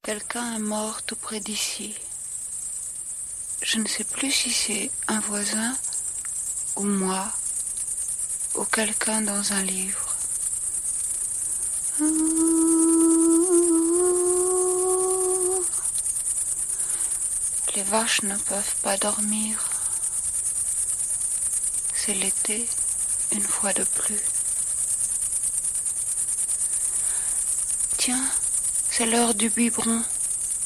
Quelqu'un est mort tout près d'ici. Je ne sais plus si c'est un voisin ou moi ou quelqu'un dans un livre. Les vaches ne peuvent pas dormir. C'est l'été, une fois de plus. Tiens, c'est l'heure du biberon.